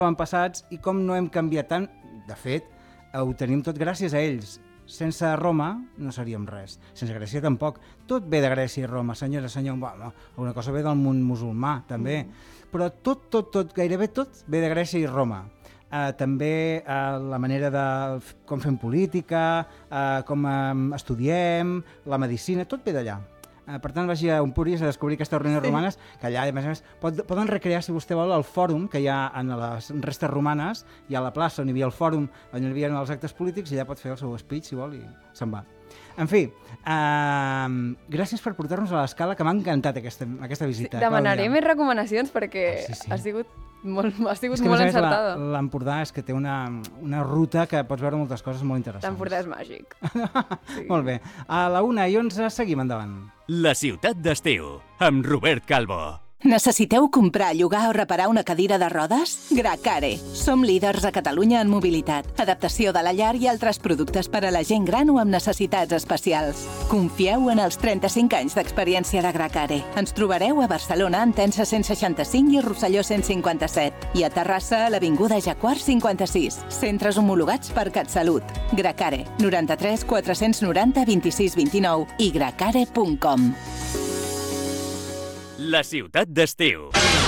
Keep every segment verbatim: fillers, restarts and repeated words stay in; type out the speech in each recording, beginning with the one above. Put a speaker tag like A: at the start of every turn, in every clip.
A: passats i com no hem canviat tant. De fet, ho tenim tot gràcies a ells. Sense Roma no seríem res. Sense Grècia tampoc. Tot ve de Grècia i Roma, senyora, senyor. Bueno, alguna cosa ve del món musulmà, també. Però tot, tot, tot, gairebé tot ve de Grècia i Roma. Uh, també uh, la manera de com fem política, uh, com um, estudiem, la medicina, tot ve d'allà. Uh, per tant, vagi a Empúries a descobrir aquestes ruïnes sí. romanes, que allà, a més a més, pot, poden recrear, si vostè vol, el fòrum que hi ha en les restes romanes, hi ha la plaça on hi havia el fòrum, on hi havia els actes polítics, i allà pot fer el seu speech, si vol, i se'n va. En fi, uh, gràcies per portar-nos a l'escala, que m'ha encantat aquesta, aquesta visita.
B: Sí, demanaré Clàudia. Més recomanacions, perquè oh, sí, sí. ha sigut molt, ha sigut és que, molt encertada.
A: L'Empordà és que té una, una ruta que pots veure moltes coses molt interessants.
B: L'Empordà és màgic.
A: Sí. Molt bé. A la una i onze seguim endavant.
C: La ciutat d'estiu, amb Robert Calvo.
D: Necessiteu comprar, llogar o reparar una cadira de rodes? Gracare. Som líders a Catalunya en mobilitat, adaptació de la llar i altres productes per a la gent gran o amb necessitats especials. Confieu en els trenta-cinc anys d'experiència de Gracare. Ens trobareu a Barcelona, Entença cent seixanta-cinc i Rosselló cent cinquanta-set. I a Terrassa, a l'Avinguda Jacquard cinquanta-sis. Centres homologats per CatSalut. Gracare. noranta-tres quatre-cents noranta vint-i-sis vint-i-nou i gracare punt com.
C: La ciutat d'estiu.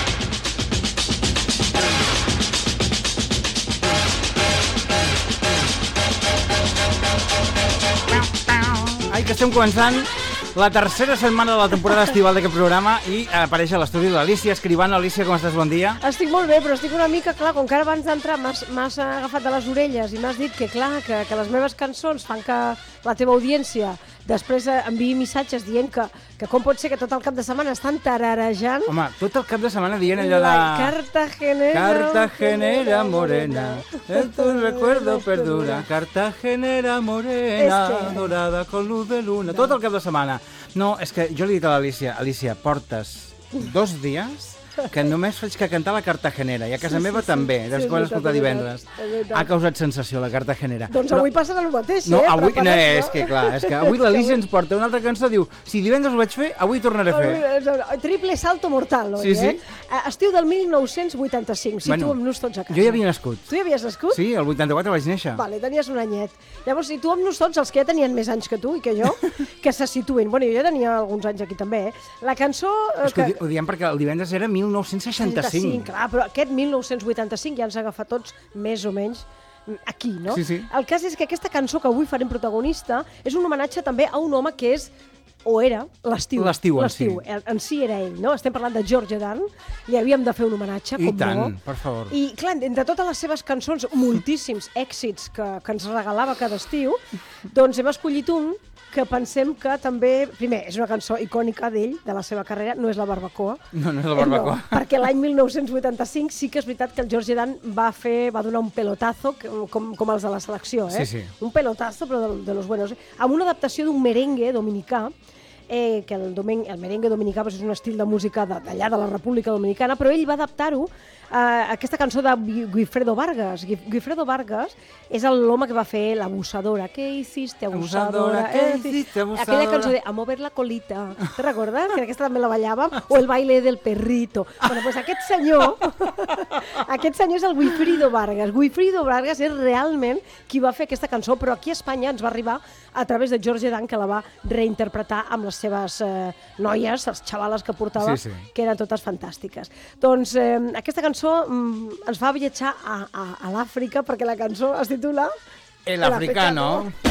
A: Ai, que estem començant la tercera setmana de la temporada estival d'aquest programa i apareix a l'estudi l'Alícia Escribano. Alícia, com estàs? Bon dia.
E: Estic molt bé, però estic una mica, clar, com que ara abans d'entrar m'has agafat de les orelles i m'has dit que, clar, que, que les meves cançons fan que la teva audiència després enviï missatges dient que, que com pot ser que tot el cap de setmana estan tararejant.
A: Home, tot el cap de setmana dient allò de...
E: Cartagenera...
A: Cartagenera morena, en tu recuerdo perdura. Cartagenera morena, que... dorada con luz de luna. No. Tot el cap de setmana. No, és que jo li he dit a l'Alícia, Alícia, portes dos dies que només faig que cantar la Cartagenera, i a casa sí, meva sí, també, sí, des que vam escoltar divendres. Ha causat sensació la Cartagenera.
E: Doncs però... avui passa el mateix,
A: no,
E: eh?
A: Avui, no, és que clar, és que avui l'Alícia ens porta una altra cançó, diu, si divendres ho vaig fer, avui tornaré a fer.
E: Triple salto mortal, oi,
A: sí, sí.
E: eh? Estiu del mil nou-cents vuitanta-cinc, situem-nos tots a casa.
A: Jo ja havia nascut.
E: Tu ja havies nascut?
A: Sí, el vuitanta-quatre vaig néixer.
E: Vale, tenies un anyet. Llavors, situem-nos tots, els que ja tenien més anys que tu i que jo, que se situïn. Bueno, jo ja tenia alguns anys aquí també, eh? La cançó...
A: És que ho diem perquè el divendres era mil nou-cents seixanta-cinc.
E: Sí, clar, però aquest mil nou-cents vuitanta-cinc ja ens agafa tots més o menys aquí, no?
A: Sí, sí.
E: El cas és que aquesta cançó que avui farem protagonista és un homenatge també a un home que és, o era, l'Estiu.
A: L'Estiu en si.
E: En si era ell, no? Estem parlant de George Dan, li havíem de fer un homenatge, com no.
A: I tant, per favor.
E: I clar, entre totes les seves cançons, moltíssims èxits que, que ens regalava cada estiu, doncs hem escollit un que pensem que també, primer, és una cançó icònica d'ell, de la seva carrera, no és la Barbacoa.
A: No, no és la Barbacoa.
E: No, perquè l'any mil nou-cents vuitanta-cinc sí que és veritat que el George Dan va fer, va donar un pelotazo, com, com els de la selecció, eh?
A: Sí, sí.
E: Un pelotazo, però de, de los buenos. Amb una adaptació d'un merengue dominicà, eh, que el, domen, el merengue dominicà pues, és un estil de música d'allà, de la República Dominicana, però ell va adaptar-ho a aquesta cançó de Guifredo Vargas. Guifredo Vargas és l'home que va fer l'Abusadora. ¿Qué hiciste, abusadora?
A: ¿Qué hiciste, abusadora?
E: Aquella cançó de A mover la colita. Te recordes? Que aquesta també la ballàvem. O El baile del perrito. Bueno, pues aquest senyor, aquest senyor és el Guifredo Vargas. Guifredo Vargas és realment qui va fer aquesta cançó, però aquí a Espanya ens va arribar a través de George Dan, que la va reinterpretar amb les seves eh, noies, les xavales que portava, sí, sí. que eren totes fantàstiques. Doncs eh, aquesta cançó mm, ens va viatjar a, a, a l'Àfrica, perquè la cançó es titula
A: El africano.